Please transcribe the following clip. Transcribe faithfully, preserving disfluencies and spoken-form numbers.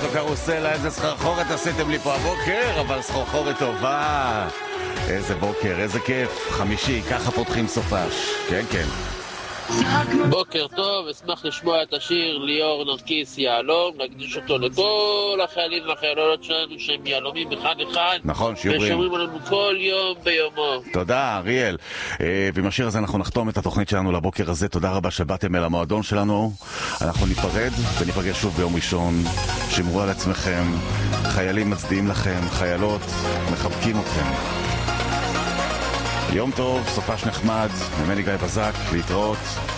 איזו קרוסלה, איזה סחרחורת עשיתם לי פה הבוקר, אבל סחרחורת טובה. איזה בוקר, איזה כיף. חמישי, ככה פותחים סופש. כן, כן. בוקר טוב, אשמח לשמוע את השיר ליאור נרקיס יעלום, להקדיש אותו לכל החיילים והחיילות שלנו שהם יעלומים אחד אחד. נכון, שיעורים. ושומעים עלינו כל יום ביומו. תודה, אריאל. ועם השיר הזה אנחנו נחתום את התוכנית שלנו לבוקר הזה. תודה רבה שבאתם אל המועדון שלנו. אנחנו ניפרד וניפגש שוב ביום ראשון. שמרו על עצמכם. חיילים מצדיעים לכם, חיילות מחבקים אתכם. יום טוב, סופש נחמד, ממני גיא בזק, להתראות.